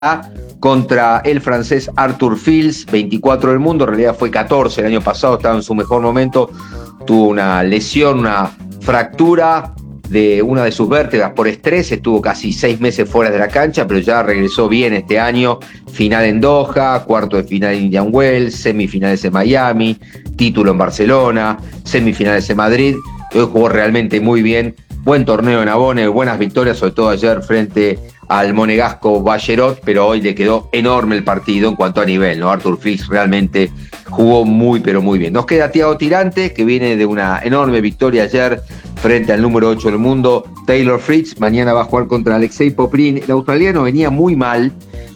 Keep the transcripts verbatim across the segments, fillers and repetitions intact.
contra el francés Arthur Fils, veinticuatro del mundo, en realidad fue catorce el año pasado, estaba en su mejor momento, tuvo una lesión, una fractura de una de sus vértebras por estrés, estuvo casi seis meses fuera de la cancha, pero ya regresó bien este año, final en Doha, cuarto de final en Indian Wells, semifinales en Miami, título en Barcelona, semifinales en Madrid, hoy jugó realmente muy bien, buen torneo en Abone, buenas victorias, sobre todo ayer frente al monegasco Ballerot, pero hoy le quedó enorme el partido en cuanto a nivel, ¿no? Arthur Fils realmente jugó muy, pero muy bien. Nos queda Thiago Tirante, que viene de una enorme victoria ayer frente al número ocho del mundo, Taylor Fritz. Mañana va a jugar contra Alexei Poprin. El australiano venía muy mal,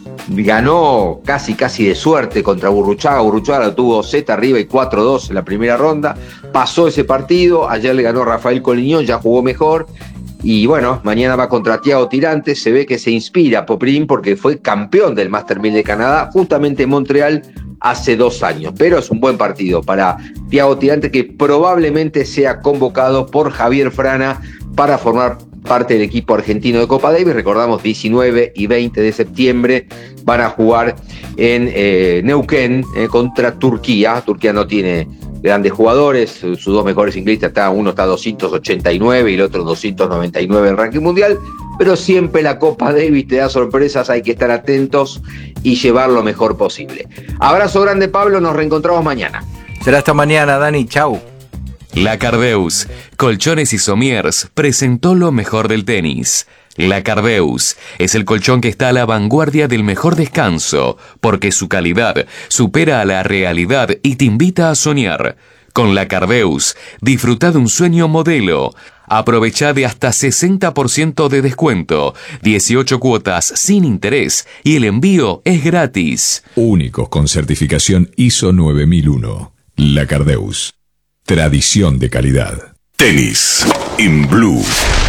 ganó casi casi de suerte contra Burruchaga. Burruchaga lo tuvo Z arriba y cuatro dos en la primera ronda. Pasó ese partido, ayer le ganó Rafael Coliñón, ya jugó mejor. Y bueno, mañana va contra Thiago Tirante, se ve que se inspira Poprin porque fue campeón del Master mil de Canadá, justamente en Montreal hace dos años. Pero es un buen partido para Thiago Tirante, que probablemente sea convocado por Javier Frana para formar parte del equipo argentino de Copa Davis. Recordamos, diecinueve y veinte de septiembre van a jugar en eh, Neuquén eh, contra Turquía. Turquía no tiene grandes jugadores, sus dos mejores ciclistas, está, uno está a doscientos ochenta y nueve y el otro doscientos noventa y nueve en el ranking mundial, pero siempre la Copa Davis te da sorpresas, hay que estar atentos y llevar lo mejor posible. Abrazo grande, Pablo, nos reencontramos mañana. Será hasta mañana, Dani, chau. La Cardeus, Colchones y Somiers, presentó lo mejor del tenis. La Cardeus es el colchón que está a la vanguardia del mejor descanso, porque su calidad supera a la realidad y te invita a soñar. Con La Cardeus, disfruta de un sueño modelo. Aprovecha de hasta sesenta por ciento de descuento, dieciocho cuotas sin interés y el envío es gratis. Únicos con certificación I S O nueve mil uno. La Cardeus. Tradición de calidad. Tenis in Blue.